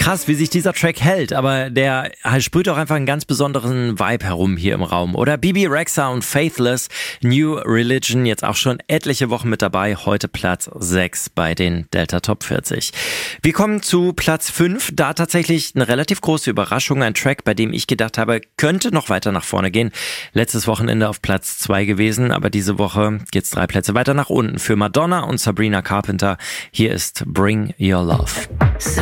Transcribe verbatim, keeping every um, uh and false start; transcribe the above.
Krass, wie sich dieser Track hält, aber der sprüht auch einfach einen ganz besonderen Vibe herum hier im Raum. Oder Bebe Rexha und Faithless, New Religion, jetzt auch schon etliche Wochen mit dabei, heute Platz sechs bei den Delta Top vierzig. Wir kommen zu Platz fünf, da tatsächlich eine relativ große Überraschung, ein Track, bei dem ich gedacht habe, könnte noch weiter nach vorne gehen. Letztes Wochenende auf Platz zwei gewesen, aber diese Woche geht's drei Plätze weiter nach unten für Madonna und Sabrina Carpenter. Hier ist Bring Your Love. So